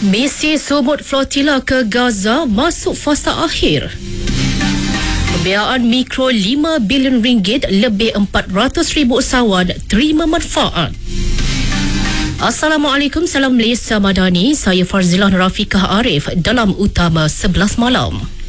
Misi sumut flotila ke Gaza masuk fasa akhir. Pembiayaan mikro 5 bilion ringgit, lebih 400,000 usahawan terima manfaat. Assalamualaikum, salam Malaysia Madani. Saya Farzilah Rafiqah Arif dalam Utama 11 Malam.